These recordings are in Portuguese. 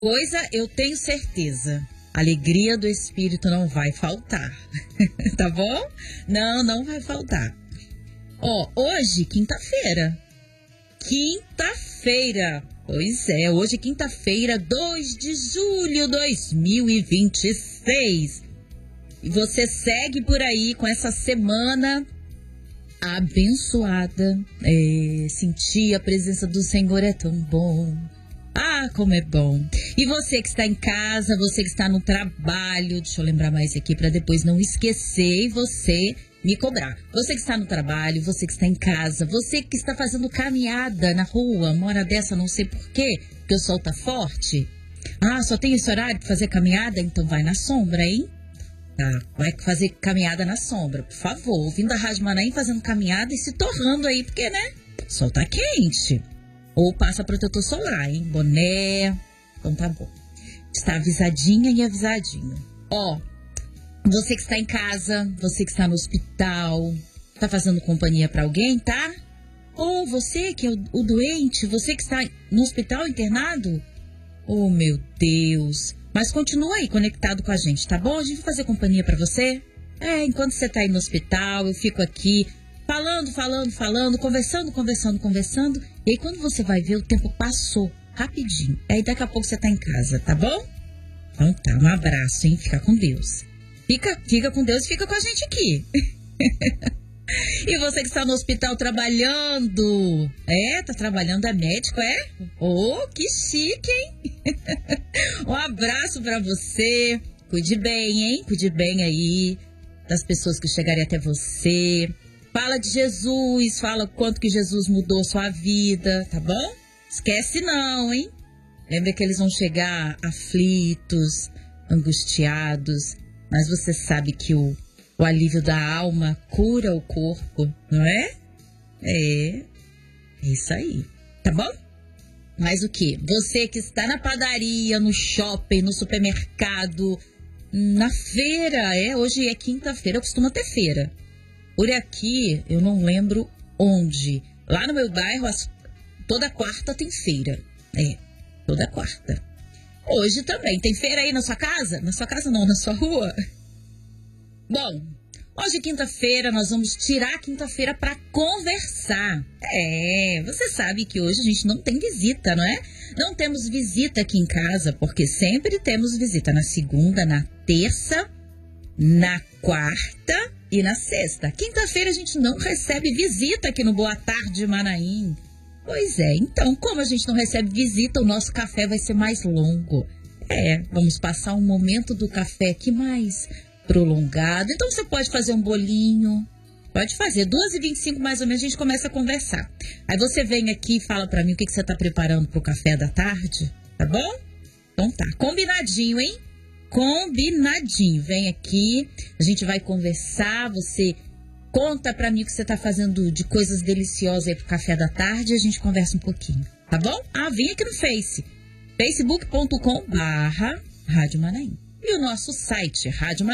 Coisa eu tenho certeza. A alegria do Espírito não vai faltar. Tá bom? Não vai faltar. Hoje, quinta-feira. Pois é, hoje quinta-feira, 2 de julho de 2026. E você segue por aí com essa semana abençoada. Sentir a presença do Senhor é tão bom. Ah, como é bom. E você que está em casa, você que está no trabalho, deixa eu lembrar mais aqui para depois não esquecer e você me cobrar. Você que está no trabalho, você que está em casa, você que está fazendo caminhada na rua, uma hora dessa, não sei por quê, porque o sol tá forte. Ah, só tem esse horário para fazer caminhada? Então vai na sombra, hein? Tá, vai fazer caminhada na sombra, por favor. Ouvindo a Rádio Manaim, fazendo caminhada e se torrando aí, porque, né? O sol tá quente. Ou passa protetor solar, hein? Boné. Então tá bom. Está avisadinha e avisadinho. Você que está em casa, você que está no hospital, tá fazendo companhia pra alguém, tá? Ou você que é o doente, você que está no hospital internado. Oh, meu Deus. Mas continua aí conectado com a gente, tá bom? A gente vai fazer companhia pra você. Enquanto você tá aí no hospital, eu fico aqui falando, conversando. E aí quando você vai ver, o tempo passou rapidinho. Aí daqui a pouco você tá em casa, tá bom? Então tá, um abraço, hein? Fica com Deus. Fica com Deus e fica com a gente aqui. E você que está no hospital trabalhando. Tá trabalhando, é médico, é? Que chique, hein? Um abraço pra você. Cuide bem, hein? Cuide bem aí das pessoas que chegarem até você. Fala de Jesus, fala o quanto que Jesus mudou sua vida, tá bom? Esquece não, hein? Lembra que eles vão chegar aflitos, angustiados, mas você sabe que o alívio da alma cura o corpo, não é? É isso aí, tá bom? Mas o que? Você que está na padaria, no shopping, no supermercado, na feira, hoje é quinta-feira, costuma ter feira. Por aqui, eu não lembro onde. Lá no meu bairro, toda quarta tem feira. Toda quarta. Hoje também. Tem feira aí na sua casa? Na sua casa não, na sua rua. Bom, hoje é quinta-feira, nós vamos tirar a quinta-feira para conversar. Você sabe que hoje a gente não tem visita, não é? Não temos visita aqui em casa, porque sempre temos visita na segunda, na terça, na quarta e na sexta. Quinta-feira a gente não recebe visita aqui no Boa Tarde Manaim. Pois é, então, como a gente não recebe visita, o nosso café vai ser mais longo. Vamos passar um momento do café aqui mais prolongado. Então você pode fazer um bolinho. Pode fazer, 2h25 mais ou menos a gente começa a conversar. Aí você vem aqui e fala pra mim o que você tá preparando pro café da tarde, tá bom? Então tá, combinadinho, hein? Combinadinho, vem aqui, a gente vai conversar, você conta pra mim o que você tá fazendo de coisas deliciosas aí pro café da tarde e a gente conversa um pouquinho, tá bom? Vem aqui no facebook.com/Rádio Manaim e o nosso site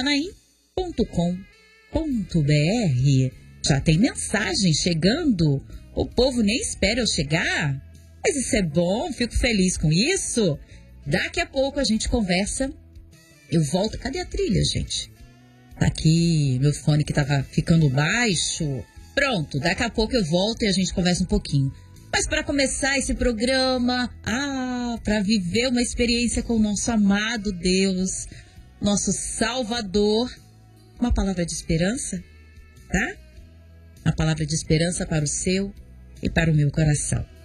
radiomanaim.com.br. Já tem mensagem chegando, o povo nem espera eu chegar, mas isso é bom, fico feliz com isso. Daqui a pouco a gente conversa. Eu volto. Cadê a trilha, gente? Tá aqui, meu fone que tava ficando baixo. Pronto, daqui a pouco eu volto e a gente conversa um pouquinho. Mas para começar esse programa, para viver uma experiência com o nosso amado Deus, nosso Salvador, uma palavra de esperança, tá? Uma palavra de esperança para o seu e para o meu coração.